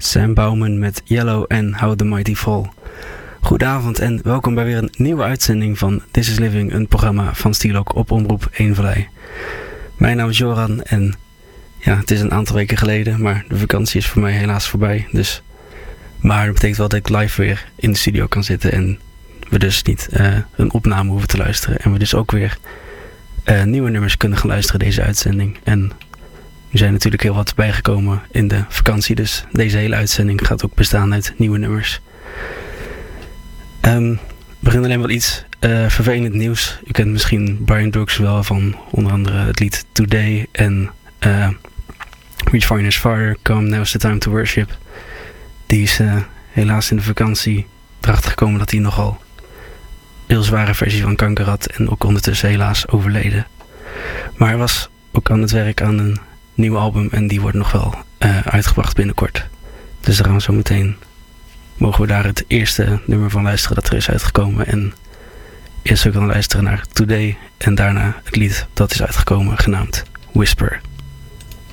Sam Bouwman met Yellow en How the Mighty Fall. Goedenavond en welkom bij weer een nieuwe uitzending van This is Living, een programma van Stielok op Omroep Eemvallei. Mijn naam is Joran en ja, het is een aantal weken geleden, maar de vakantie is voor mij helaas voorbij. Maar dat betekent wel dat ik live weer in de studio kan zitten en we dus niet een opname hoeven te luisteren. En we dus ook weer nieuwe nummers kunnen gaan luisteren deze uitzending. En er zijn natuurlijk heel wat bijgekomen in de vakantie, dus deze hele uitzending gaat ook bestaan uit nieuwe nummers. We beginnen alleen wel iets vervelend nieuws. U kent misschien Brian Brooks wel van onder andere het lied Today en Reach Finest Fire, Come Now's the Time to Worship. Die is helaas in de vakantie erachter gekomen dat hij nogal heel zware versie van kanker had en ook ondertussen helaas overleden. Maar hij was ook aan het werk aan een nieuw album en die wordt nog wel uitgebracht binnenkort. Dus daar gaan we zo meteen, mogen we daar het eerste nummer van luisteren dat er is uitgekomen. En eerst ook gaan luisteren naar Today en daarna het lied dat is uitgekomen genaamd Whisper.